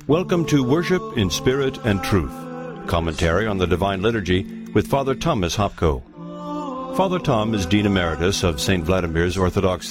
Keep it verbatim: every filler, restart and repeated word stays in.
Welcome to Worship in Spirit and Truth, commentary on the Divine Liturgy with Father Thomas Hopko. Father Tom is Dean Emeritus of Saint Vladimir's Orthodox